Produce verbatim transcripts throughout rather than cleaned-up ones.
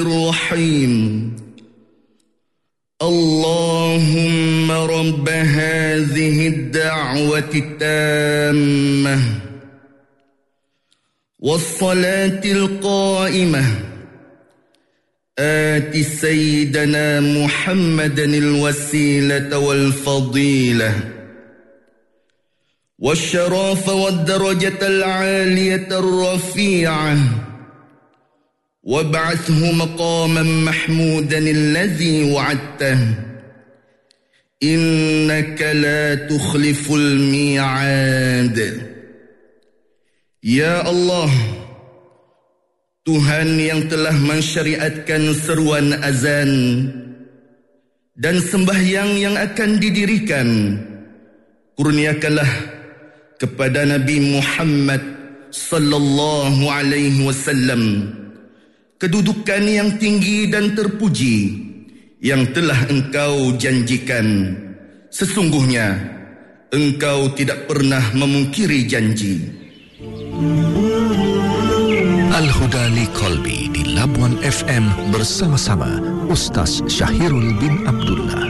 الرحيم اللهم رب هذه الدعوة التامة والصلاة القائمة آت سيدنا محمدا الوسيلة والفضيلة والشرف والدرجة العالية الرفيعة وابعثه مقاما محمودا الذي وعدته إنك لا تخلف الميعاد. Ya Allah, Tuhan yang telah mensyariatkan seruan azan dan sembahyang yang akan didirikan, kurniakanlah kepada Nabi Muhammad sallallahu alaihi wasallam kedudukan yang tinggi dan terpuji yang telah Engkau janjikan. Sesungguhnya Engkau tidak pernah memungkiri janji. Al-Huda li Qalbi di Labuan F M bersama-sama Ustaz Syahirul bin Abdullah.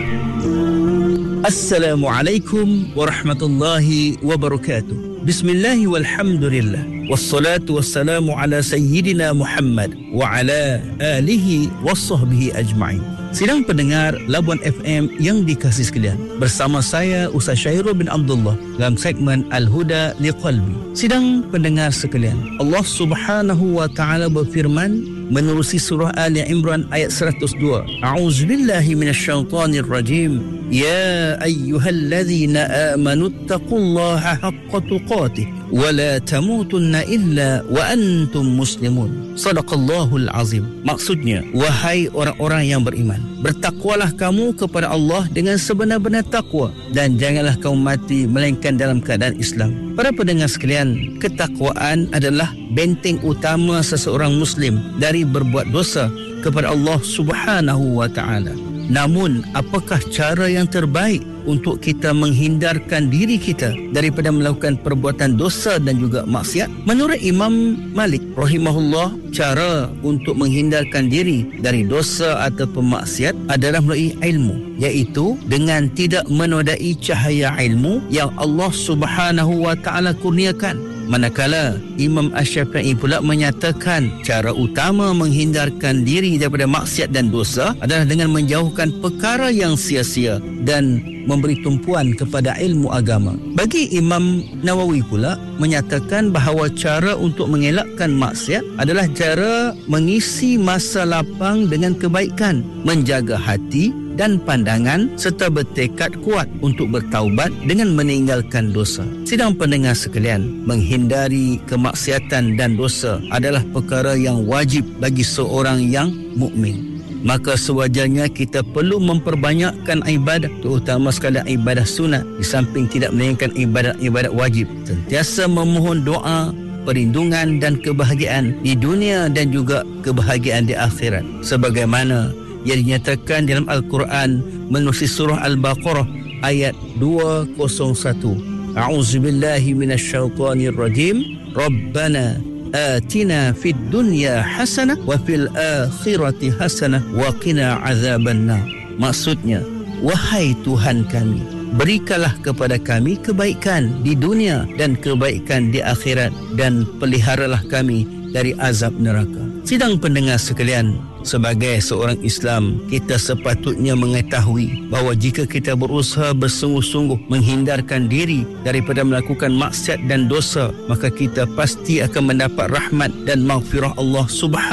Assalamualaikum warahmatullahi wabarakatuh. Bismillahi walhamdulillah. Wassalatu wassalamu ala sayyidina Muhammad wa ala alihi wa sahbihi ajma'in. Sidang pendengar Labuan F M yang dikasihi sekalian, bersama saya Ustaz Syahirul bin Abdullah dalam segmen Al-Huda li Qalbi. Sidang pendengar sekalian, Allah Subhanahu wa taala berfirman menerusi surah Ali Imran ayat seratus dua. A'udzubillahi minasyaitonir rajim. Ya ayyuhalladzina amanu taqullaha haqqa tuqatih wa la tamutunna illa wa antum muslimun. Sadaqallahul azim. Maksudnya, wahai orang-orang yang beriman, bertakwalah kamu kepada Allah dengan sebenar-benar takwa dan janganlah kamu mati melainkan dalam keadaan Islam. Para pendengar sekalian, ketakwaan adalah benteng utama seseorang muslim dari berbuat dosa kepada Allah Subhanahu wa taala. Namun, apakah cara yang terbaik untuk kita menghindarkan diri kita daripada melakukan perbuatan dosa dan juga maksiat? Menurut Imam Malik rahimahullah, cara untuk menghindarkan diri dari dosa atau maksiat adalah melalui ilmu, iaitu dengan tidak menodai cahaya ilmu yang Allah Subhanahu wa taala kurniakan. Manakala Imam Asy-Syafi'i pula menyatakan cara utama menghindarkan diri daripada maksiat dan dosa adalah dengan menjauhkan perkara yang sia-sia dan memberi tumpuan kepada ilmu agama. Bagi Imam Nawawi pula menyatakan bahawa cara untuk mengelakkan maksiat adalah cara mengisi masa lapang dengan kebaikan, menjaga hati dan pandangan serta bertekad kuat untuk bertaubat dengan meninggalkan dosa. Sidang pendengar sekalian, menghindari kemaksiatan dan dosa adalah perkara yang wajib bagi seorang yang mukmin. Maka sewajarnya kita perlu memperbanyakkan ibadah, terutama sekali ibadah sunat, di samping tidak meninggalkan ibadat-ibadat wajib. Sentiasa memohon doa, perlindungan dan kebahagiaan di dunia dan juga kebahagiaan di akhirat, sebagaimana yang dinyatakan dalam Al-Quran menerusi surah Al-Baqarah ayat dua kosong satu. A'udzubillahi minasyaitonir rajim. Rabbana atina fid dunya hasanah wa fil akhirati hasanah wa qina azabannar. Maksudnya, wahai Tuhan kami, berikanlah kepada kami kebaikan di dunia dan kebaikan di akhirat, dan peliharalah kami dari azab neraka. Sidang pendengar sekalian, sebagai seorang Islam, kita sepatutnya mengetahui bahawa jika kita berusaha bersungguh-sungguh menghindarkan diri daripada melakukan maksiat dan dosa, maka kita pasti akan mendapat rahmat dan maghfirah Allah Subhanahu